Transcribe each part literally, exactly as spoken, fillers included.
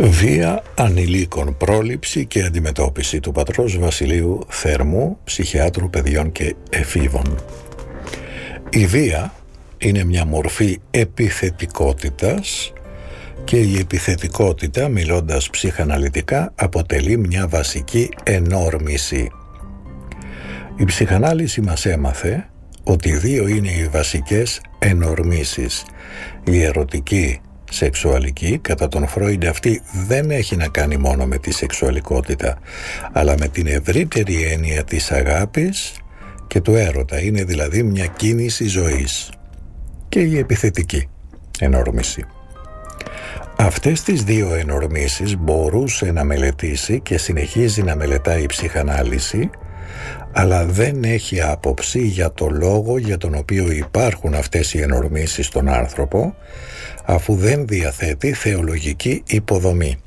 Βία ανηλίκων, πρόληψη και αντιμετώπιση, του πατρός Βασιλείου Θέρμου, ψυχιάτρου παιδιών και εφήβων. Η βία είναι μια μορφή επιθετικότητας και η επιθετικότητα, μιλώντας ψυχαναλυτικά, αποτελεί μια βασική ενόρμηση. Η ψυχανάλυση μας έμαθε ότι δύο είναι οι βασικές ενορμήσεις. Η ερωτική σεξουαλική, κατά τον Φρόιντ, αυτή δεν έχει να κάνει μόνο με τη σεξουαλικότητα, αλλά με την ευρύτερη έννοια της αγάπης και του έρωτα. Είναι δηλαδή μια κίνηση ζωής. Και η επιθετική ενόρμηση. Αυτές τις δύο ενορμήσεις μπορούσε να μελετήσει και συνεχίζει να μελετάει η ψυχανάλυση, αλλά δεν έχει άποψη για το λόγο για τον οποίο υπάρχουν αυτές οι ενορμήσεις στον άνθρωπο, αφού δεν διαθέτει θεολογική υποδομή.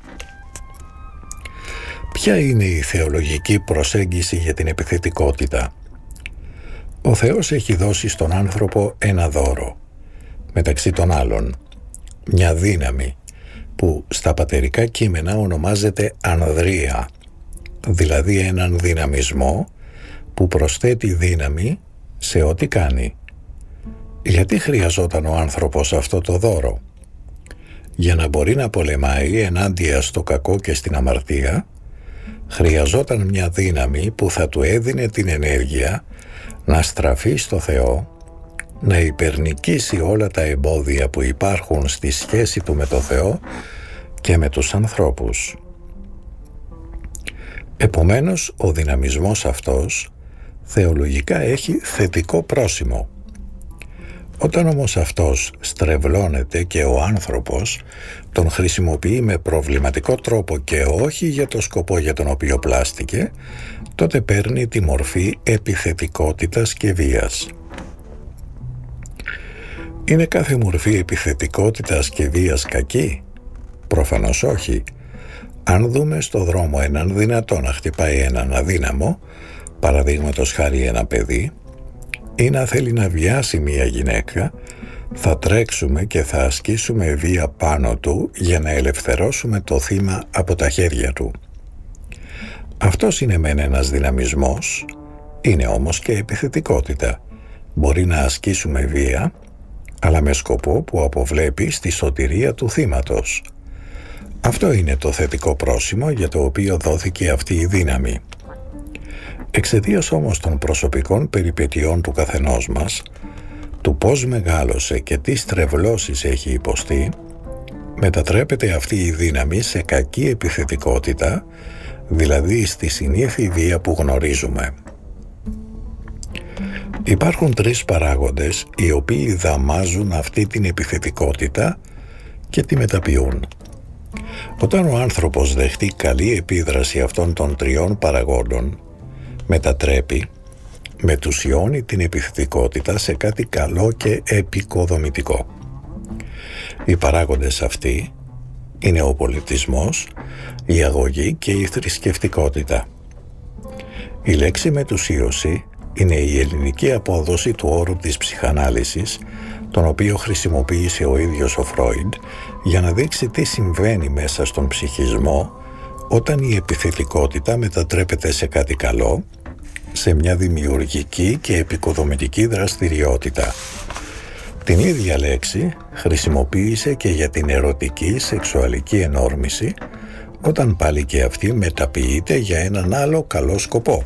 Ποια είναι η θεολογική προσέγγιση για την επιθετικότητα? Ο Θεός έχει δώσει στον άνθρωπο ένα δώρο, μεταξύ των άλλων μια δύναμη που στα πατερικά κείμενα ονομάζεται ανδρεία, δηλαδή έναν δυναμισμό που προσθέτει δύναμη σε ό,τι κάνει. Γιατί χρειαζόταν ο άνθρωπος αυτό το δώρο? Για να μπορεί να πολεμάει ενάντια στο κακό και στην αμαρτία, χρειαζόταν μια δύναμη που θα του έδινε την ενέργεια να στραφεί στο Θεό, να υπερνικήσει όλα τα εμπόδια που υπάρχουν στη σχέση του με το Θεό και με τους ανθρώπους. Επομένως, ο δυναμισμός αυτός θεολογικά έχει θετικό πρόσημο. Όταν όμως αυτός στρεβλώνεται και ο άνθρωπος τον χρησιμοποιεί με προβληματικό τρόπο και όχι για το σκοπό για τον οποίο πλάστηκε, τότε παίρνει τη μορφή επιθετικότητας και βίας. Είναι κάθε μορφή επιθετικότητας και βίας κακή? Προφανώς όχι. Αν δούμε στο δρόμο έναν δυνατό να χτυπάει έναν αδύναμο, παραδείγματος χάρη ένα παιδί, ή να θέλει να βιάσει μια γυναίκα, θα τρέξουμε και θα ασκήσουμε βία πάνω του για να ελευθερώσουμε το θύμα από τα χέρια του. Αυτός είναι μεν ένας δυναμισμός, είναι όμως και επιθετικότητα. Μπορεί να ασκήσουμε βία, αλλά με σκοπό που αποβλέπει στη σωτηρία του θύματος. Αυτό είναι το θετικό πρόσημο για το οποίο δόθηκε αυτή η δύναμη. Εξαιτίας όμως των προσωπικών περιπετειών του καθενός μας, του πώς μεγάλωσε και τι στρεβλώσεις έχει υποστεί, μετατρέπεται αυτή η δύναμη σε κακή επιθετικότητα, δηλαδή στη συνήθη βία που γνωρίζουμε. Υπάρχουν τρεις παράγοντες οι οποίοι δαμάζουν αυτή την επιθετικότητα και τη μεταποιούν. Όταν ο άνθρωπος δεχτεί καλή επίδραση αυτών των τριών παραγόντων, μετατρέπει, μετουσιώνει την επιθετικότητα σε κάτι καλό και επικοδομητικό. Οι παράγοντες αυτοί είναι ο πολιτισμός, η αγωγή και η θρησκευτικότητα. Η λέξη μετουσίωση είναι η ελληνική απόδοση του όρου της ψυχανάλυσης, τον οποίο χρησιμοποίησε ο ίδιος ο Φρόιντ για να δείξει τι συμβαίνει μέσα στον ψυχισμό όταν η επιθετικότητα μετατρέπεται σε κάτι καλό, σε μια δημιουργική και επικοδομητική δραστηριότητα. Την ίδια λέξη χρησιμοποίησε και για την ερωτική σεξουαλική ενόρμηση, όταν πάλι και αυτή μεταποιείται για έναν άλλο καλό σκοπό.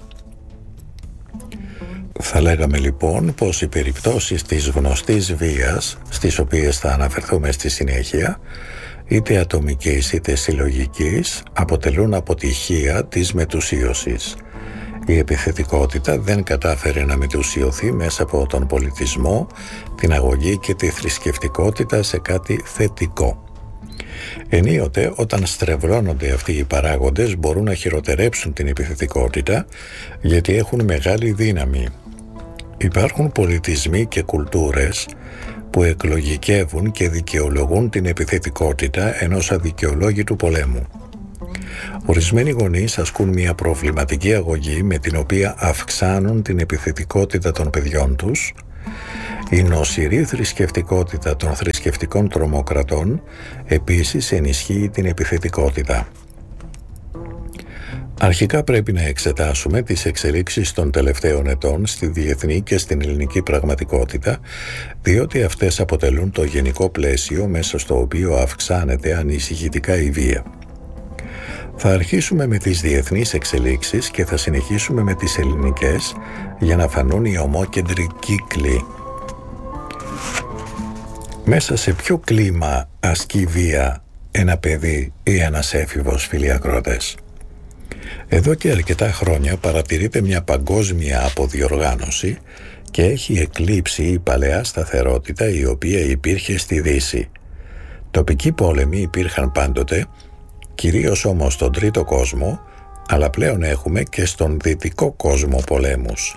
Θα λέγαμε λοιπόν πως οι περιπτώσεις της γνωστής βίας, στις οποίες θα αναφερθούμε στη συνέχεια, είτε ατομικής είτε συλλογικής, αποτελούν αποτυχία της μετουσίωσης. Η επιθετικότητα δεν κατάφερε να μετουσιωθεί μέσα από τον πολιτισμό, την αγωγή και τη θρησκευτικότητα σε κάτι θετικό. Ενίοτε, όταν στρεβλώνονται αυτοί οι παράγοντες, μπορούν να χειροτερέψουν την επιθετικότητα, γιατί έχουν μεγάλη δύναμη. Υπάρχουν πολιτισμοί και κουλτούρες που εκλογικεύουν και δικαιολογούν την επιθετικότητα ενός αδικαιολόγητου πολέμου. Ορισμένοι γονείς ασκούν μια προβληματική αγωγή με την οποία αυξάνουν την επιθετικότητα των παιδιών τους, Η νοσηρή θρησκευτικότητα των θρησκευτικών τρομοκρατών επίσης ενισχύει την επιθετικότητα. Αρχικά πρέπει να εξετάσουμε τις εξελίξεις των τελευταίων ετών στη διεθνή και στην ελληνική πραγματικότητα, διότι αυτές αποτελούν το γενικό πλαίσιο μέσα στο οποίο αυξάνεται ανησυχητικά η βία. Θα αρχίσουμε με τις διεθνείς εξελίξεις και θα συνεχίσουμε με τις ελληνικές για να φανούν οι ομόκεντροι κύκλοι. Μέσα σε ποιο κλίμα ασκεί βία ένα παιδί ή ένας έφηβος, φίλοι ακροατές? Εδώ και αρκετά χρόνια παρατηρείται μια παγκόσμια αποδιοργάνωση και έχει εκλείψει η παλαιά σταθερότητα η οποία υπήρχε στη Δύση. Τοπικοί πόλεμοι υπήρχαν πάντοτε, κυρίως όμως στον τρίτο κόσμο, αλλά πλέον έχουμε και στον δυτικό κόσμο πολέμους.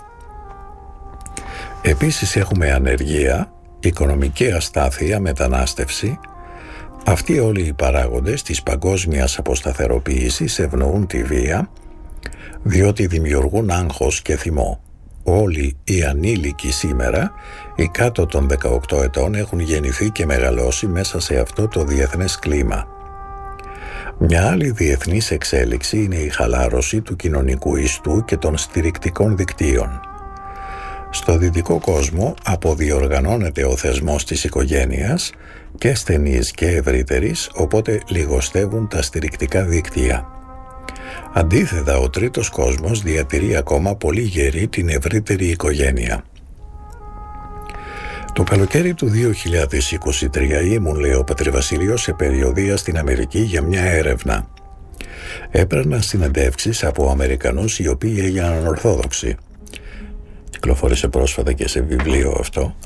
Επίσης έχουμε ανεργία, οικονομική αστάθεια, μετανάστευση. Αυτοί όλοι οι παράγοντες της παγκόσμιας αποσταθεροποίησης ευνοούν τη βία, διότι δημιουργούν άγχος και θυμό. Όλοι οι ανήλικοι σήμερα, οι κάτω των δεκαοκτώ ετών, έχουν γεννηθεί και μεγαλώσει μέσα σε αυτό το διεθνές κλίμα. Μια άλλη διεθνής εξέλιξη είναι η χαλάρωση του κοινωνικού ιστού και των στηρικτικών δικτύων. Στο δυτικό κόσμο αποδιοργανώνεται ο θεσμός της οικογένειας και στενής και ευρύτερης, οπότε λιγοστεύουν τα στηρικτικά δίκτυα. Αντίθετα, ο τρίτος κόσμος διατηρεί ακόμα πολύ γερή την ευρύτερη οικογένεια. Το καλοκαίρι του δύο χιλιάδες είκοσι τρία ήμουν, λέει ο Πατρivasilios, σε περιοδεία στην Αμερική για μια έρευνα. Έπαιρνα συνεντεύξεις από Αμερικανούς οι οποίοι έγιναν Ορθόδοξοι. Κυκλοφόρησε πρόσφατα και σε βιβλίο αυτό.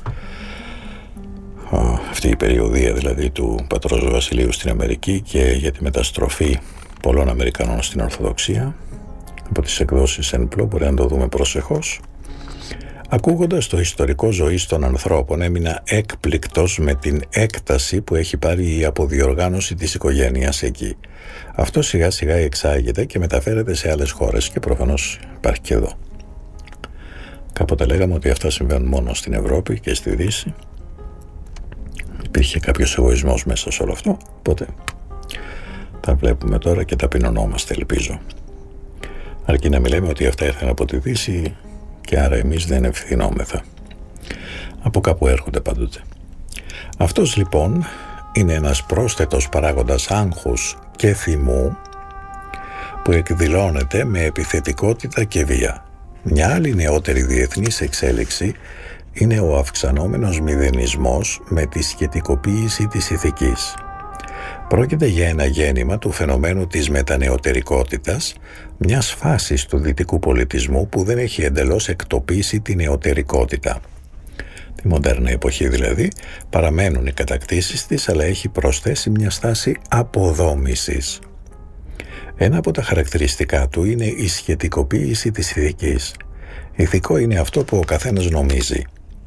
Αυτή η περιοδεία δηλαδή του πατρός Βασιλείου στην Αμερική και για τη μεταστροφή πολλών Αμερικανών στην Ορθοδοξία από τις εκδόσεις Ενπλό, μπορεί να το δούμε προσεχώς. Ακούγοντας το ιστορικό ζωής των ανθρώπων έμεινα έκπληκτος με την έκταση που έχει πάρει η αποδιοργάνωση της οικογένειας εκεί. Αυτό σιγά σιγά εξάγεται και μεταφέρεται σε άλλες χώρες και προφανώς υπάρχει και εδώ. Κάποτε λέγαμε ότι αυτά συμβαίνουν μόνο στην Ευρώπη και στη Δύση. Υπήρχε κάποιος εγωισμός μέσα σε όλο αυτό, οπότε τα βλέπουμε τώρα και ταπεινωνόμαστε, ελπίζω. Αρκεί να μιλάμε ότι αυτά ήρθαν από τη Δύση και άρα εμείς δεν ευθυνόμεθα. Από κάπου έρχονται πάντοτε. Αυτός λοιπόν είναι ένας πρόσθετος παράγοντας άγχους και θυμού που εκδηλώνεται με επιθετικότητα και βία. Μια άλλη νεότερη διεθνής εξέλιξη είναι ο αυξανόμενος μηδενισμός με τη σχετικοποίηση της ηθικής. Πρόκειται για ένα γέννημα του φαινομένου της μετανεωτερικότητας, μιας φάσης του δυτικού πολιτισμού που δεν έχει εντελώς εκτοπίσει την νεωτερικότητα. Τη μοντέρνα εποχή δηλαδή παραμένουν οι κατακτήσεις της, αλλά έχει προσθέσει μια στάση αποδόμησης. Ένα από τα χαρακτηριστικά του είναι η σχετικοποίηση της ηθικής. Ηθικό είναι αυτό που ο καθένας νομίζει.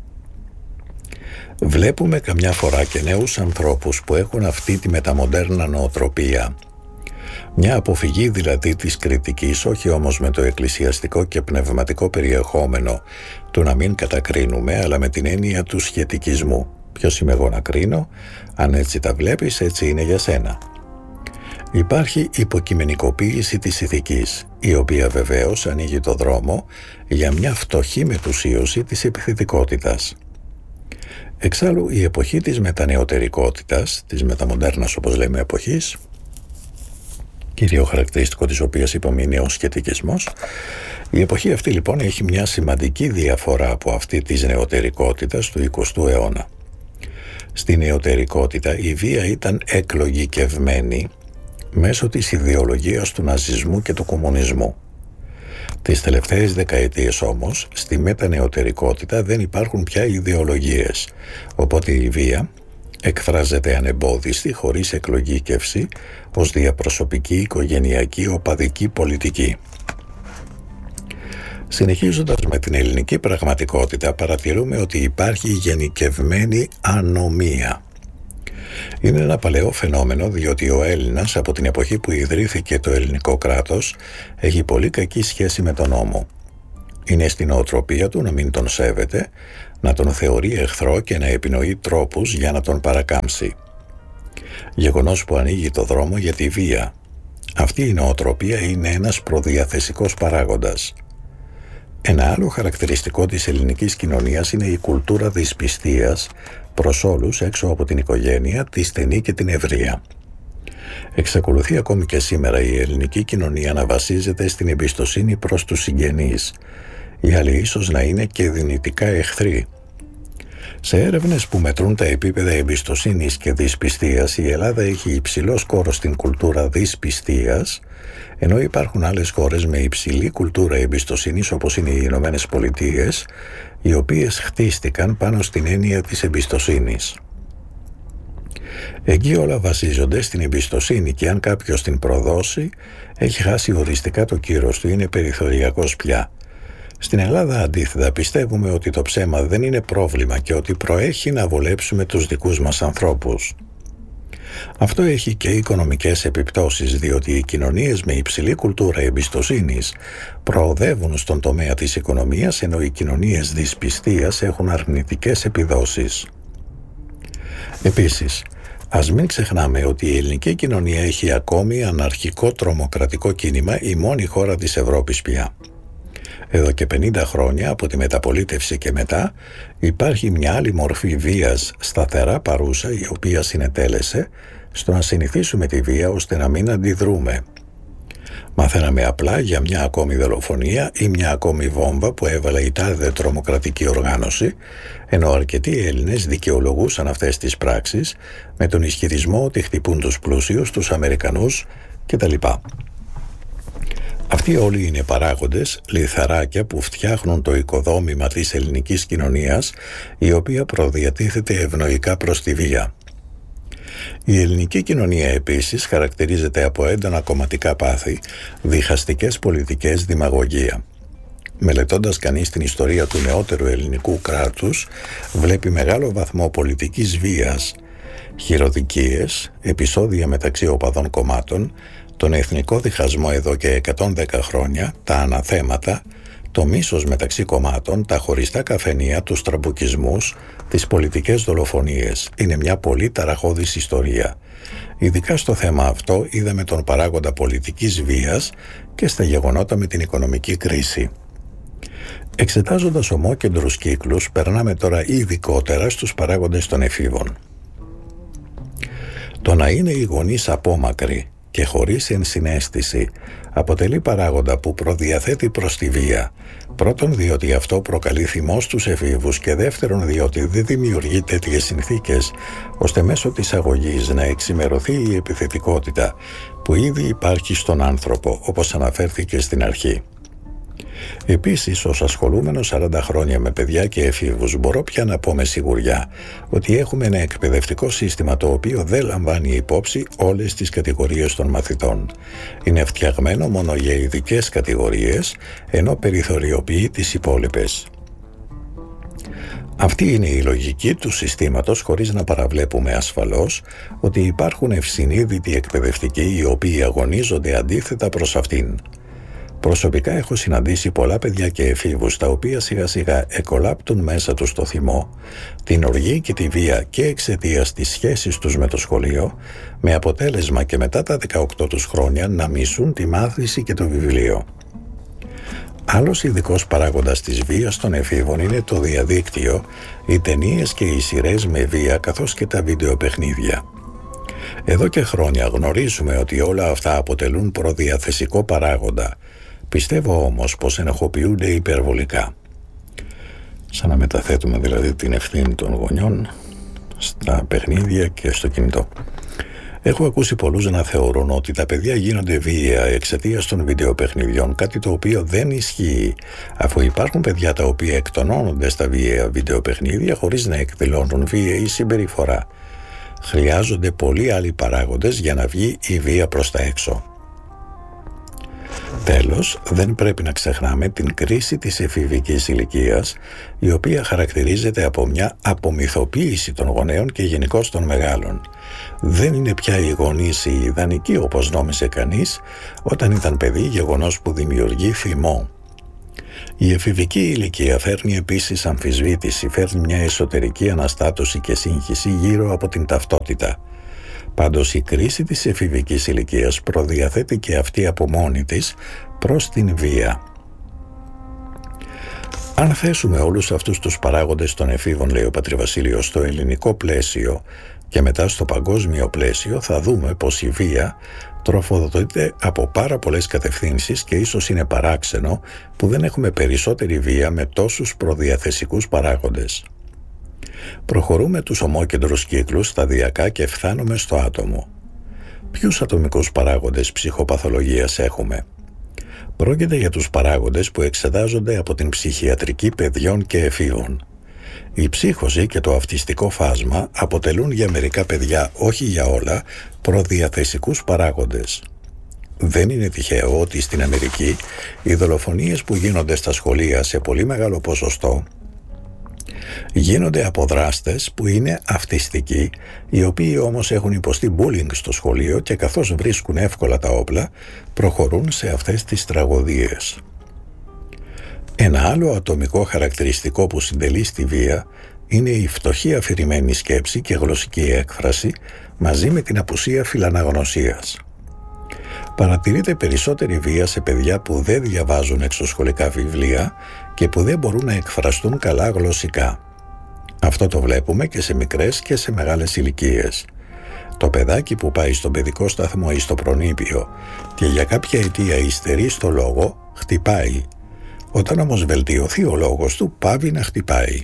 Βλέπουμε καμιά φορά και νέους ανθρώπους που έχουν αυτή τη μεταμοντέρνα νοοτροπία. Μια αποφυγή δηλαδή της κριτικής, όχι όμως με το εκκλησιαστικό και πνευματικό περιεχόμενο του να μην κατακρίνουμε, αλλά με την έννοια του σχετικισμού. Ποιος είμαι εγώ να κρίνω? Αν έτσι τα βλέπεις, έτσι είναι για σένα. Υπάρχει υποκειμενικοποίηση της ηθικής, η οποία βεβαίως ανοίγει το δρόμο για μια φτωχή μετουσίωση της επιθετικότητας. Εξάλλου, η εποχή της μετανεωτερικότητας, της μεταμοντέρνας όπως λέμε εποχής, κύριο χαρακτηριστικό της οποίας είπαμε είναι ο σχετικισμός, η εποχή αυτή λοιπόν έχει μια σημαντική διαφορά από αυτή της νεωτερικότητας του εικοστού αιώνα. Στη νεωτερικότητα η βία ήταν εκλογικευμένη μέσω της ιδεολογίας του ναζισμού και του κομμουνισμού. Τις τελευταίες δεκαετίες όμως, στη μετανεωτερικότητα δεν υπάρχουν πια ιδεολογίες, οπότε η βία εκφράζεται ανεμπόδιστη, χωρίς εκλογήκευση, ως διαπροσωπική, οικογενειακή, οπαδική πολιτική. Συνεχίζοντας με την ελληνική πραγματικότητα, παρατηρούμε ότι υπάρχει γενικευμένη ανομία. Είναι ένα παλαιό φαινόμενο, διότι ο Έλληνας από την εποχή που ιδρύθηκε το ελληνικό κράτος έχει πολύ κακή σχέση με τον νόμο. Είναι στην νοοτροπία του να μην τον σέβεται, να τον θεωρεί εχθρό και να επινοεί τρόπους για να τον παρακάμψει. Γεγονός που ανοίγει το δρόμο για τη βία. Αυτή η νοοτροπία είναι ένας προδιαθεσικός παράγοντας. Ένα άλλο χαρακτηριστικό της ελληνικής κοινωνίας είναι η κουλτούρα δυσπιστίας προς όλους έξω από την οικογένεια, τη στενή και την ευρεία. Εξακολουθεί ακόμη και σήμερα η ελληνική κοινωνία να βασίζεται στην εμπιστοσύνη προς τους συγγενείς. Οι άλλοι ίσως να είναι και δυνητικά εχθροί. Σε έρευνες που μετρούν τα επίπεδα εμπιστοσύνης και δυσπιστίας, η Ελλάδα έχει υψηλό σκόρο στην κουλτούρα δυσπιστίας, ενώ υπάρχουν άλλες χώρες με υψηλή κουλτούρα εμπιστοσύνης, όπως είναι οι Ηνωμένες Πολιτείες, οι οποίες χτίστηκαν πάνω στην έννοια της εμπιστοσύνης. Εκεί όλα βασίζονται στην εμπιστοσύνη και αν κάποιος την προδώσει, έχει χάσει οριστικά το κύρος του, είναι περιθωριακός πια. Στην Ελλάδα, αντίθετα, πιστεύουμε ότι το ψέμα δεν είναι πρόβλημα και ότι προέχει να βολέψουμε τους δικούς μας ανθρώπους. Αυτό έχει και οικονομικές επιπτώσεις, διότι οι κοινωνίες με υψηλή κουλτούρα εμπιστοσύνης προοδεύουν στον τομέα της οικονομίας, ενώ οι κοινωνίες δυσπιστίας έχουν αρνητικές επιδόσεις. Επίσης, ας μην ξεχνάμε ότι η ελληνική κοινωνία έχει ακόμη αναρχικό τρομοκρατικό κίνημα, η μόνη χώρα της Ευρώπης πια. Εδώ και πενήντα χρόνια από τη μεταπολίτευση και μετά υπάρχει μια άλλη μορφή βίας σταθερά παρούσα, η οποία συνετέλεσε στο να συνηθίσουμε τη βία ώστε να μην αντιδρούμε. Μαθαίναμε απλά για μια ακόμη δολοφονία ή μια ακόμη βόμβα που έβαλε η τάδε τρομοκρατική οργάνωση, ενώ αρκετοί Έλληνες δικαιολογούσαν αυτές τις πράξεις με τον ισχυρισμό ότι χτυπούν τους πλούσιους, τους Αμερικανούς κτλ. Αυτοί όλοι είναι παράγοντες, λιθαράκια που φτιάχνουν το οικοδόμημα της ελληνικής κοινωνίας, η οποία προδιατίθεται ευνοϊκά προς τη βία. Η ελληνική κοινωνία επίσης χαρακτηρίζεται από έντονα κομματικά πάθη, διχαστικές πολιτικές, δημαγωγία. Μελετώντας κανείς την ιστορία του νεότερου ελληνικού κράτους, βλέπει μεγάλο βαθμό πολιτικής βίας, χειροδικίες, επεισόδια μεταξύ οπαδών κομμάτων, τον εθνικό διχασμό εδώ και εκατόν δέκα χρόνια, τα αναθέματα, το μίσος μεταξύ κομμάτων, τα χωριστά καφενεία, τους τραμπουκισμούς, τις πολιτικές δολοφονίες. Είναι μια πολύ ταραχώδης ιστορία. Ειδικά στο θέμα αυτό είδαμε τον παράγοντα πολιτικής βίας και στα γεγονότα με την οικονομική κρίση. Εξετάζοντας ομόκεντρους κύκλους, περνάμε τώρα ειδικότερα στους παράγοντες των εφήβων. Το να είναι οι γονείς απόμακροι και χωρίς ενσυναίσθηση αποτελεί παράγοντα που προδιαθέτει προς τη βία. Πρώτον, διότι αυτό προκαλεί θυμό στους εφήβους και δεύτερον, διότι δεν δημιουργεί τέτοιες συνθήκες ώστε μέσω της αγωγής να εξημερωθεί η επιθετικότητα που ήδη υπάρχει στον άνθρωπο, όπως αναφέρθηκε στην αρχή. Επίσης, ως ασχολούμενος σαράντα χρόνια με παιδιά και εφήβους, μπορώ πια να πω με σιγουριά ότι έχουμε ένα εκπαιδευτικό σύστημα το οποίο δεν λαμβάνει υπόψη όλες τις κατηγορίες των μαθητών. Είναι φτιαγμένο μόνο για ειδικές κατηγορίες, ενώ περιθωριοποιεί τις υπόλοιπες. Αυτή είναι η λογική του συστήματος, χωρίς να παραβλέπουμε ασφαλώς ότι υπάρχουν ευσυνείδητοι εκπαιδευτικοί οι οποίοι αγωνίζονται αντίθετα προς αυτήν. Προσωπικά έχω συναντήσει πολλά παιδιά και εφήβους τα οποία σιγά σιγά εκολάπτουν μέσα τους το θυμό, την οργή και τη βία και εξαιτίας της σχέσης τους με το σχολείο, με αποτέλεσμα και μετά τα δεκαοκτώ τους χρόνια να μισούν τη μάθηση και το βιβλίο. Άλλος ειδικός παράγοντας της βίας των εφήβων είναι το διαδίκτυο, οι ταινίες και οι σειρές με βία καθώς και τα βιντεοπαιχνίδια. Εδώ και χρόνια γνωρίζουμε ότι όλα αυτά αποτελούν προδιαθεσικό παράγοντα. Πιστεύω όμως πως ενοχοποιούνται υπερβολικά. Σαν να μεταθέτουμε δηλαδή την ευθύνη των γονιών στα παιχνίδια και στο κινητό. Έχω ακούσει πολλούς να θεωρούν ότι τα παιδιά γίνονται βία εξαιτίας των βιντεοπαιχνιδιών, κάτι το οποίο δεν ισχύει, αφού υπάρχουν παιδιά τα οποία εκτονώνονται στα βίαια βιντεοπαιχνίδια χωρίς να εκδηλώνουν βίαιη συμπεριφορά. Χρειάζονται πολλοί άλλοι παράγοντες για να βγει η βία προς τα έξω. Τέλος, δεν πρέπει να ξεχνάμε την κρίση της εφηβικής ηλικίας, η οποία χαρακτηρίζεται από μια απομυθοποίηση των γονέων και γενικώς των μεγάλων. Δεν είναι πια οι γονείς οι ιδανικοί όπως νόμιζε κανείς όταν ήταν παιδί, γεγονός που δημιουργεί θυμό. Η εφηβική ηλικία φέρνει επίσης αμφισβήτηση, φέρνει μια εσωτερική αναστάτωση και σύγχυση γύρω από την ταυτότητα. Πάντως η κρίση της εφηβικής ηλικίας προδιαθέτει και αυτή από μόνη της προς την βία. Αν θέσουμε όλους αυτούς τους παράγοντες των εφήβων, λέει ο Πατριβασίλειος, στο ελληνικό πλαίσιο και μετά στο παγκόσμιο πλαίσιο, θα δούμε πως η βία τροφοδοτείται από πάρα πολλές κατευθύνσεις και ίσως είναι παράξενο που δεν έχουμε περισσότερη βία με τόσους προδιαθεσικούς παράγοντες. Προχωρούμε τους ομόκεντρους κύκλους σταδιακά και φτάνουμε στο άτομο. Ποιους ατομικούς παράγοντες ψυχοπαθολογίας έχουμε? Πρόκειται για τους παράγοντες που εξετάζονται από την ψυχιατρική παιδιών και εφήβων. Η ψύχωση και το αυτιστικό φάσμα αποτελούν για μερικά παιδιά, όχι για όλα, προδιαθεσικούς παράγοντες. Δεν είναι τυχαίο ότι στην Αμερική οι δολοφονίες που γίνονται στα σχολεία σε πολύ μεγάλο ποσοστό γίνονται από δράστες που είναι αυτιστικοί, οι οποίοι όμως έχουν υποστεί bullying στο σχολείο και καθώς βρίσκουν εύκολα τα όπλα, προχωρούν σε αυτές τις τραγωδίες. Ένα άλλο ατομικό χαρακτηριστικό που συντελεί στη βία είναι η φτωχή αφηρημένη σκέψη και γλωσσική έκφραση μαζί με την απουσία φιλαναγνωσίας. Παρατηρείται περισσότερη βία σε παιδιά που δεν διαβάζουν εξωσχολικά βιβλία και που δεν μπορούν να εκφραστούν καλά γλωσσικά. Αυτό το βλέπουμε και σε μικρές και σε μεγάλες ηλικίες. Το παιδάκι που πάει στον παιδικό σταθμό ή στο προνήπιο και για κάποια αιτία υστερεί στο λόγο, χτυπάει. Όταν όμως βελτιωθεί ο λόγος του, πάβει να χτυπάει.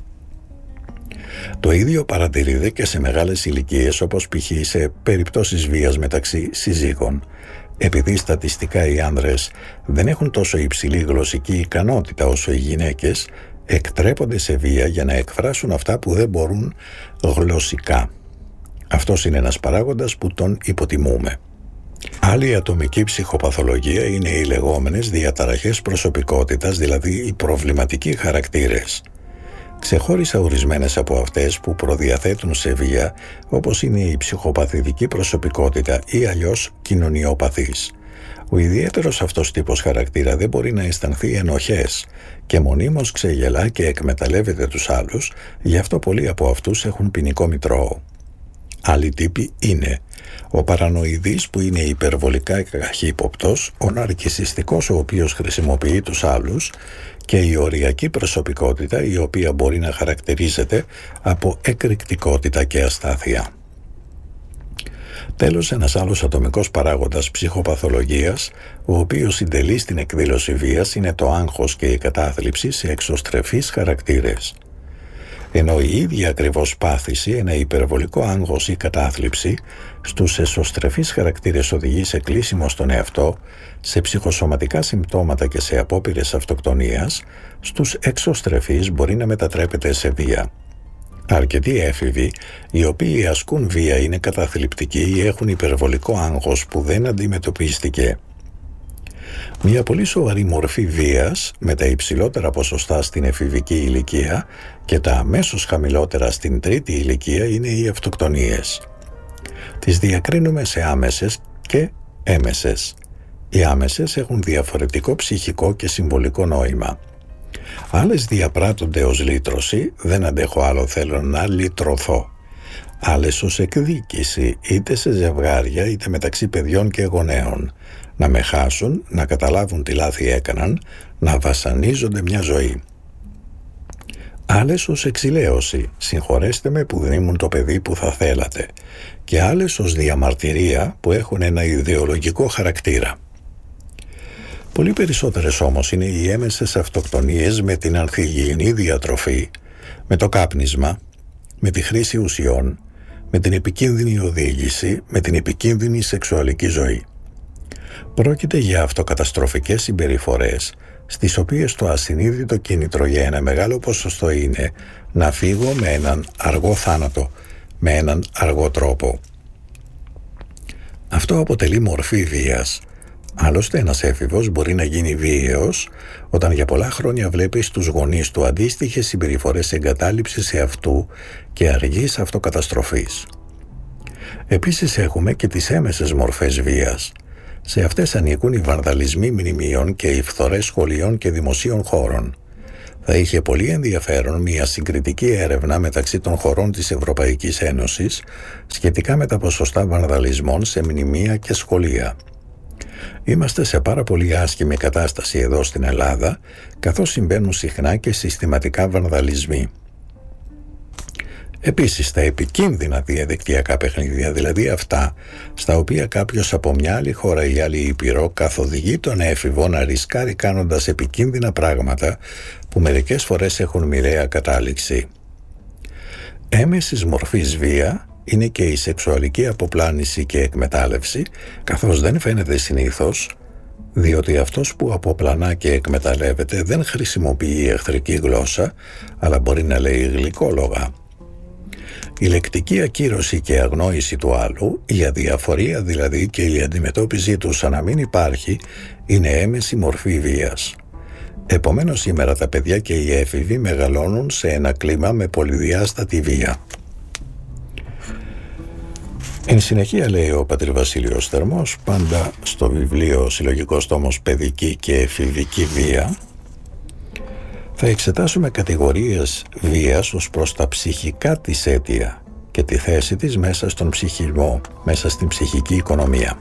Το ίδιο παρατηρείται και σε μεγάλες ηλικίες, όπως π.χ. σε περιπτώσεις βίας μεταξύ συζύγων. Επειδή στατιστικά οι άνδρες δεν έχουν τόσο υψηλή γλωσσική ικανότητα όσο οι γυναίκες, εκτρέπονται σε βία για να εκφράσουν αυτά που δεν μπορούν γλωσσικά. Αυτός είναι ένας παράγοντας που τον υποτιμούμε. Άλλη ατομική ψυχοπαθολογία είναι οι λεγόμενες διαταραχές προσωπικότητας, δηλαδή οι προβληματικοί χαρακτήρες. Ξεχώρισα ορισμένες από αυτές που προδιαθέτουν σε βία, όπως είναι η ψυχοπαθητική προσωπικότητα ή αλλιώς κοινωνιοπαθής. Ο ιδιαίτερος αυτός τύπος χαρακτήρα δεν μπορεί να αισθανθεί ενοχές και μονίμως ξεγελά και εκμεταλλεύεται τους άλλους, γι' αυτό πολλοί από αυτούς έχουν ποινικό μητρώο. Άλλοι τύποι είναι ο παρανοηδής που είναι υπερβολικά καχύποπτος, ο ναρκισσιστικός ο οποίος χρησιμοποιεί τους άλλους και η οριακή προσωπικότητα η οποία μπορεί να χαρακτηρίζεται από εκρηκτικότητα και αστάθεια. Τέλος, ένας άλλος ατομικός παράγοντας ψυχοπαθολογίας, ο οποίος συντελεί στην εκδήλωση βίας, είναι το άγχος και η κατάθλιψη σε εξωστρεφείς χαρακτήρες. Ενώ η ίδια ακριβώς πάθηση, ένα υπερβολικό άγχος ή κατάθλιψη, στους εσωστρεφείς χαρακτήρες οδηγεί σε κλείσιμο στον εαυτό, σε ψυχοσωματικά συμπτώματα και σε απόπειρες αυτοκτονίας, στους εξωστρεφείς μπορεί να μετατρέπεται σε βία. Αρκετοί έφηβοι, οι οποίοι ασκούν βία, είναι καταθλιπτικοί ή έχουν υπερβολικό άγχος που δεν αντιμετωπίστηκε. Μια πολύ σοβαρή μορφή βίας, με τα υψηλότερα ποσοστά στην εφηβική ηλικία και τα αμέσως χαμηλότερα στην τρίτη ηλικία, είναι οι αυτοκτονίες. Τις διακρίνουμε σε άμεσες και έμεσες. Οι άμεσες έχουν διαφορετικό ψυχικό και συμβολικό νόημα. Άλλες διαπράττονται ως λύτρωση, δεν αντέχω άλλο, θέλω να λυτρωθώ. Άλλες ως εκδίκηση, είτε σε ζευγάρια είτε μεταξύ παιδιών και γονέων. Να με χάσουν, να καταλάβουν τι λάθη έκαναν, να βασανίζονται μια ζωή. Άλλες ως εξηλαίωση, συγχωρέστε με που δεν ήμουν το παιδί που θα θέλατε. Και άλλες ως διαμαρτυρία που έχουν ένα ιδεολογικό χαρακτήρα. Πολύ περισσότερες όμως είναι οι έμεσες αυτοκτονίες με την ανθυγιεινή διατροφή, με το κάπνισμα, με τη χρήση ουσιών, με την επικίνδυνη οδήγηση, με την επικίνδυνη σεξουαλική ζωή. Πρόκειται για αυτοκαταστροφικές συμπεριφορές, στις οποίες το ασυνείδητο κίνητρο για ένα μεγάλο ποσοστό είναι να φύγω με έναν αργό θάνατο, με έναν αργό τρόπο. Αυτό αποτελεί μορφή βίας. Άλλωστε, ένας έφηβος μπορεί να γίνει βίαιος όταν για πολλά χρόνια βλέπει στους γονείς του αντίστοιχες συμπεριφορές εγκατάλειψης εαυτού και αργής αυτοκαταστροφής. Επίσης έχουμε και τις έμεσες μορφές βίας. Σε αυτές ανήκουν οι βανδαλισμοί μνημείων και οι φθορές σχολείων και δημοσίων χώρων. Θα είχε πολύ ενδιαφέρον μια συγκριτική έρευνα μεταξύ των χωρών της Ευρωπαϊκής Ένωσης σχετικά με τα ποσοστά βανδαλισμών σε μνημεία και σχολεία. Είμαστε σε πάρα πολύ άσχημη κατάσταση εδώ στην Ελλάδα, καθώς συμβαίνουν συχνά και συστηματικά βανδαλισμοί. Επίσης, τα επικίνδυνα διαδικτυακά παιχνίδια, δηλαδή αυτά στα οποία κάποιος από μια άλλη χώρα ή άλλη ήπειρο καθοδηγεί τον έφηβο να ρισκάρει κάνοντας επικίνδυνα πράγματα που μερικές φορές έχουν μοιραία κατάληξη. Έμεσης μορφής βία είναι και η σεξουαλική αποπλάνηση και εκμετάλλευση, καθώς δεν φαίνεται συνήθως, διότι αυτός που αποπλανά και εκμεταλλεύεται δεν χρησιμοποιεί εχθρική γλώσσα, αλλά μπορεί να λέει γλυκόλογα. Η λεκτική ακύρωση και αγνόηση του άλλου, η αδιαφορία δηλαδή και η αντιμετώπιση του σαν να μην υπάρχει, είναι έμεση μορφή βίας. Επομένως σήμερα τα παιδιά και οι έφηβοι μεγαλώνουν σε ένα κλίμα με πολυδιάστατη βία. Εν συνεχεία, λέει ο πατήρ Βασίλειος Θερμός, πάντα στο βιβλίο Συλλογικός Τόμος Παιδική και Εφηβική Βία, θα εξετάσουμε κατηγορίες βίας ως προς τα ψυχικά της αίτια και τη θέση της μέσα στον ψυχισμό, μέσα στην ψυχική οικονομία.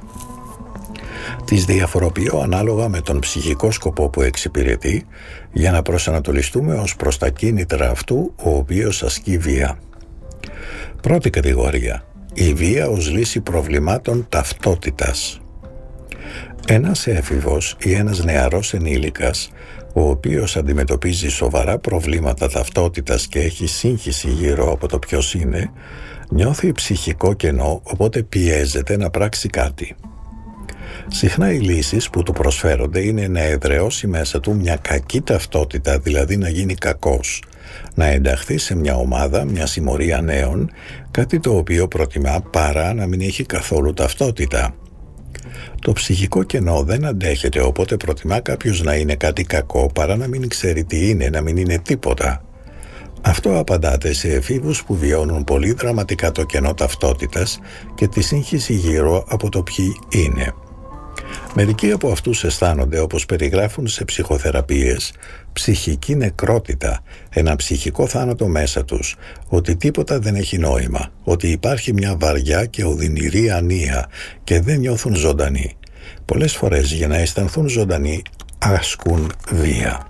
Τις διαφοροποιώ ανάλογα με τον ψυχικό σκοπό που εξυπηρετεί, για να προσανατολιστούμε ως προς τα κίνητρα αυτού ο οποίος ασκεί βία. Πρώτη κατηγορία. Η βία ως λύση προβλημάτων ταυτότητας. Ένας έφηβος ή ένας νεαρός ενήλικας, ο οποίος αντιμετωπίζει σοβαρά προβλήματα ταυτότητας και έχει σύγχυση γύρω από το ποιος είναι, νιώθει ψυχικό κενό, οπότε πιέζεται να πράξει κάτι. Συχνά οι λύσεις που του προσφέρονται είναι να εδραιώσει μέσα του μια κακή ταυτότητα, δηλαδή να γίνει κακός, να ενταχθεί σε μια ομάδα, μια συμμορία νέων, κάτι το οποίο προτιμά παρά να μην έχει καθόλου ταυτότητα. Το ψυχικό κενό δεν αντέχεται, οπότε προτιμά κάποιος να είναι κάτι κακό παρά να μην ξέρει τι είναι, να μην είναι τίποτα. Αυτό απαντάται σε εφήβους που βιώνουν πολύ δραματικά το κενό ταυτότητας και τη σύγχυση γύρω από το ποιοι είναι. Μερικοί από αυτούς αισθάνονται, όπως περιγράφουν σε ψυχοθεραπείες, ψυχική νεκρότητα, ένα ψυχικό θάνατο μέσα τους, ότι τίποτα δεν έχει νόημα, ότι υπάρχει μια βαριά και οδυνηρή ανία και δεν νιώθουν ζωντανοί. Πολλές φορές για να αισθανθούν ζωντανοί ασκούν βία.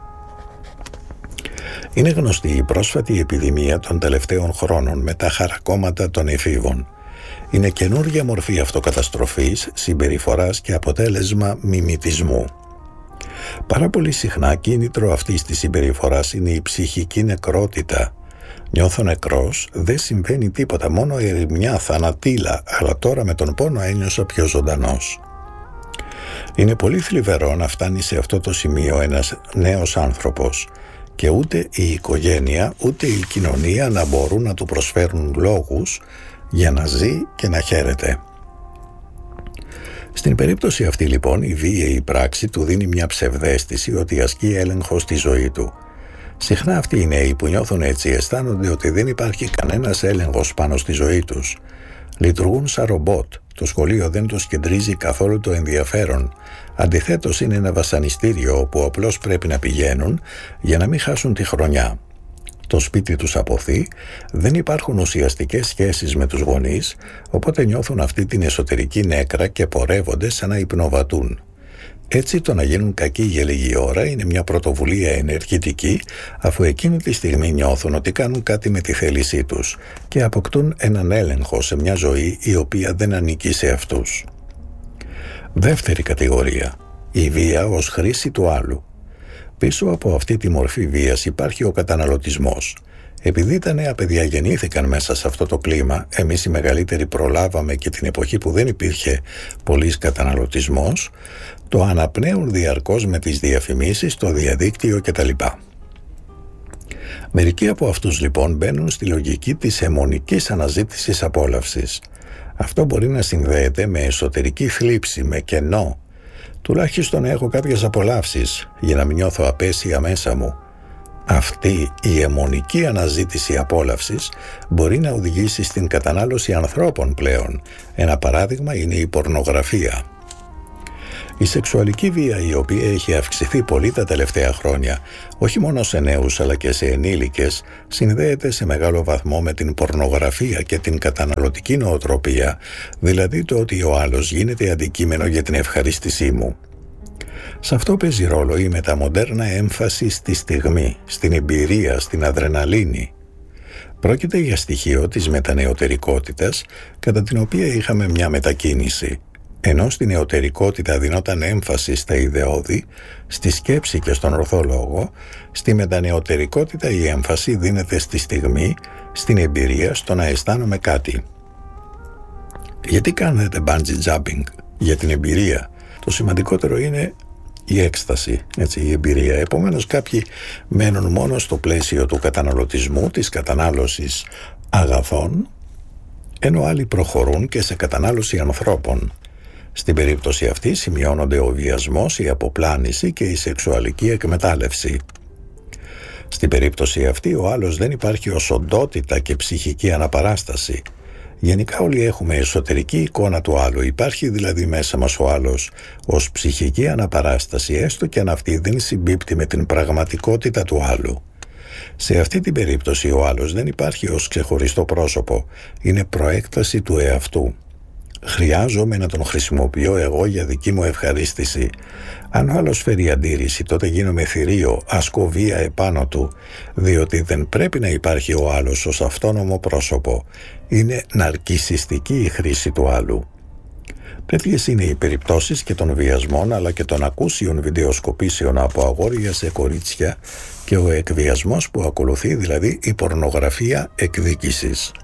Είναι γνωστή η πρόσφατη επιδημία των τελευταίων χρόνων με τα χαρακόμματα των εφήβων. Είναι καινούργια μορφή αυτοκαταστροφής, συμπεριφοράς και αποτέλεσμα μιμητισμού. Πάρα πολύ συχνά κίνητρο αυτής της συμπεριφοράς είναι η ψυχική νεκρότητα. Νιώθω νεκρός, δεν συμβαίνει τίποτα, μόνο ερημιά, θανατήλα, αλλά τώρα με τον πόνο ένιωσα πιο ζωντανός. Είναι πολύ θλιβερό να φτάνει σε αυτό το σημείο ένας νέος άνθρωπος και ούτε η οικογένεια ούτε η κοινωνία να μπορούν να του προσφέρουν λόγους για να ζει και να χαίρεται. Στην περίπτωση αυτή λοιπόν η βίαιη πράξη του δίνει μια ψευδαίσθηση ότι ασκεί έλεγχο στη ζωή του. Συχνά αυτοί οι νέοι που νιώθουν έτσι αισθάνονται ότι δεν υπάρχει κανένας έλεγχος πάνω στη ζωή τους. Λειτουργούν σαν ρομπότ, το σχολείο δεν τους κεντρίζει καθόλου το ενδιαφέρον. Αντιθέτως είναι ένα βασανιστήριο όπου απλώς πρέπει να πηγαίνουν για να μην χάσουν τη χρονιά. Το σπίτι τους αποθεί, δεν υπάρχουν ουσιαστικές σχέσεις με τους γονείς, οπότε νιώθουν αυτή την εσωτερική νέκρα και πορεύονται σαν να υπνοβατούν. Έτσι το να γίνουν κακοί για λίγη ώρα είναι μια πρωτοβουλία ενεργητική, αφού εκείνη τη στιγμή νιώθουν ότι κάνουν κάτι με τη θέλησή τους και αποκτούν έναν έλεγχο σε μια ζωή η οποία δεν ανήκει σε αυτούς. Δεύτερη κατηγορία. Η βία ως χρήση του άλλου. Πίσω από αυτή τη μορφή βίας υπάρχει ο καταναλωτισμός. Επειδή τα νέα παιδιά γεννήθηκαν μέσα σε αυτό το κλίμα, εμείς οι μεγαλύτεροι προλάβαμε και την εποχή που δεν υπήρχε πολύς καταναλωτισμός, το αναπνέουν διαρκώς με τις διαφημίσεις, το διαδίκτυο κτλ. Μερικοί από αυτούς λοιπόν μπαίνουν στη λογική της αιμονικής αναζήτησης απόλαυσης. Αυτό μπορεί να συνδέεται με εσωτερική θλίψη, με κενό. Τουλάχιστον έχω κάποιες απολαύσεις για να μην νιώθω απέσια μέσα μου. Αυτή η αιμονική αναζήτηση απόλαυσης μπορεί να οδηγήσει στην κατανάλωση ανθρώπων πλέον. Ένα παράδειγμα είναι η πορνογραφία. Η σεξουαλική βία, η οποία έχει αυξηθεί πολύ τα τελευταία χρόνια, όχι μόνο σε νέους αλλά και σε ενήλικες, συνδέεται σε μεγάλο βαθμό με την πορνογραφία και την καταναλωτική νοοτροπία, δηλαδή το ότι ο άλλος γίνεται αντικείμενο για την ευχαρίστησή μου. Σε αυτό παίζει ρόλο η μεταμοντέρνα έμφαση στη στιγμή, στην εμπειρία, στην αδρεναλίνη. Πρόκειται για στοιχείο της μετανεωτερικότητας, κατά την οποία είχαμε μια μετακίνηση. Ενώ στην νεωτερικότητα δινόταν έμφαση στα ιδεώδη, στη σκέψη και στον ορθό λόγο, στη μετανεωτερικότητα η έμφαση δίνεται στη στιγμή, στην εμπειρία, στο να αισθάνομαι κάτι. Γιατί κάνετε bungee jumping? Για την εμπειρία. Το σημαντικότερο είναι η έκσταση, έτσι, η εμπειρία. Επομένως, κάποιοι μένουν μόνο στο πλαίσιο του καταναλωτισμού, της κατανάλωσης αγαθών, ενώ άλλοι προχωρούν και σε κατανάλωση ανθρώπων. Στην περίπτωση αυτή σημειώνονται ο βιασμός, η αποπλάνηση και η σεξουαλική εκμετάλλευση. Στην περίπτωση αυτή ο άλλος δεν υπάρχει ως οντότητα και ψυχική αναπαράσταση. Γενικά όλοι έχουμε εσωτερική εικόνα του άλλου, υπάρχει δηλαδή μέσα μας ο άλλος ως ψυχική αναπαράσταση, έστω και αν αυτή δεν συμπίπτει με την πραγματικότητα του άλλου. Σε αυτή την περίπτωση ο άλλος δεν υπάρχει ως ξεχωριστό πρόσωπο, είναι προέκταση του εαυτού. Χρειάζομαι να τον χρησιμοποιώ εγώ για δική μου ευχαρίστηση. Αν ο άλλος φέρει αντίρρηση, τότε γίνομαι θηρίο, ασκώ βία επάνω του, διότι δεν πρέπει να υπάρχει ο άλλος ως αυτόνομο πρόσωπο. Είναι ναρκισσιστική η χρήση του άλλου. Τέτοιες είναι οι περιπτώσεις και των βιασμών, αλλά και των ακούσιων βιντεοσκοπήσεων από αγόρια σε κορίτσια και ο εκβιασμός που ακολουθεί, δηλαδή η πορνογραφία εκδίκησης.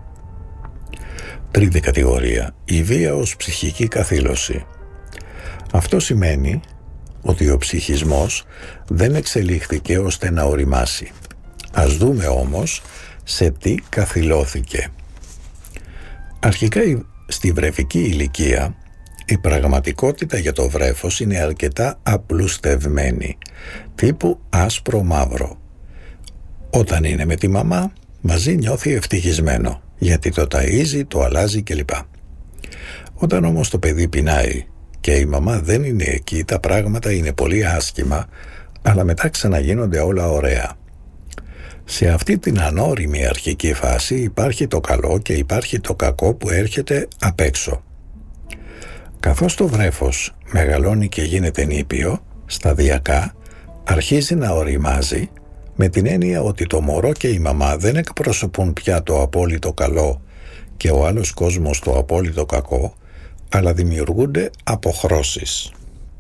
Τρίτη κατηγορία, η βία ως ψυχική καθήλωση. Αυτό σημαίνει ότι ο ψυχισμός δεν εξελίχθηκε ώστε να οριμάσει. Ας δούμε όμως σε τι καθηλώθηκε. Αρχικά στη βρεφική ηλικία η πραγματικότητα για το βρέφος είναι αρκετά απλουστευμένη, τύπου άσπρο-μαύρο. Όταν είναι με τη μαμά, μαζί νιώθει ευτυχισμένο, γιατί το ταΐζει, το αλλάζει κλπ. Όταν όμως το παιδί πεινάει και η μαμά δεν είναι εκεί, τα πράγματα είναι πολύ άσχημα, αλλά μετά ξαναγίνονται όλα ωραία. Σε αυτή την ανώριμη αρχική φάση υπάρχει το καλό και υπάρχει το κακό που έρχεται απ' έξω. Καθώς το βρέφος μεγαλώνει και γίνεται νήπιο, σταδιακά αρχίζει να οριμάζει, με την έννοια ότι το μωρό και η μαμά δεν εκπροσωπούν πια το απόλυτο καλό και ο άλλος κόσμος το απόλυτο κακό, αλλά δημιουργούνται αποχρώσεις.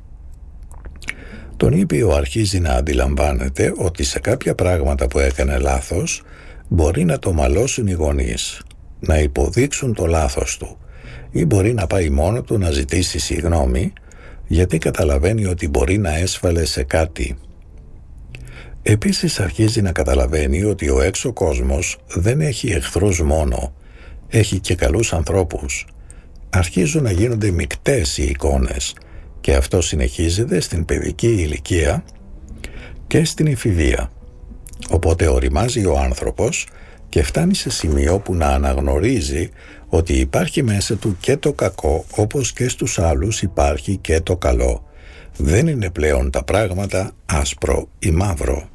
Το νήπιο αρχίζει να αντιλαμβάνεται ότι σε κάποια πράγματα που έκανε λάθος μπορεί να το μαλώσουν οι γονείς, να υποδείξουν το λάθος του, ή μπορεί να πάει μόνο του να ζητήσει συγγνώμη, γιατί καταλαβαίνει ότι μπορεί να έσφαλε σε κάτι. Επίσης αρχίζει να καταλαβαίνει ότι ο έξω κόσμος δεν έχει εχθρούς μόνο, έχει και καλούς ανθρώπους. Αρχίζουν να γίνονται μεικτές οι εικόνες και αυτό συνεχίζεται στην παιδική ηλικία και στην εφηβεία. Οπότε οριμάζει ο άνθρωπος και φτάνει σε σημείο που να αναγνωρίζει ότι υπάρχει μέσα του και το κακό, όπως και στους άλλους υπάρχει και το καλό. Δεν είναι πλέον τα πράγματα άσπρο ή μαύρο.